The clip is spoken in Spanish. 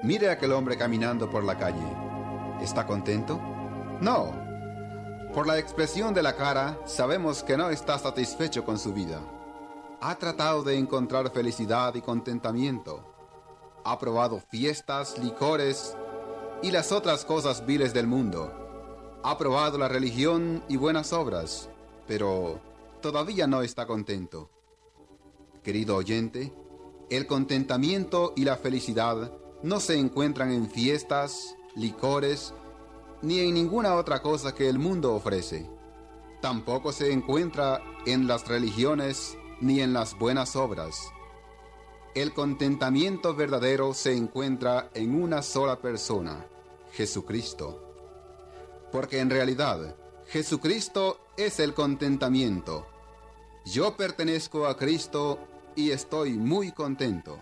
Mire a aquel hombre caminando por la calle. ¿Está contento? No. Por la expresión de la cara, sabemos que no está satisfecho con su vida. Ha tratado de encontrar felicidad y contentamiento. Ha probado fiestas, licores y las otras cosas viles del mundo. Ha probado la religión y buenas obras, pero todavía no está contento. Querido oyente, el contentamiento y la felicidad no se encuentran en fiestas, licores, ni en ninguna otra cosa que el mundo ofrece. Tampoco se encuentra en las religiones ni en las buenas obras. El contentamiento verdadero se encuentra en una sola persona, Jesucristo. Porque en realidad, Jesucristo es el contentamiento. Yo pertenezco a Cristo y estoy muy contento.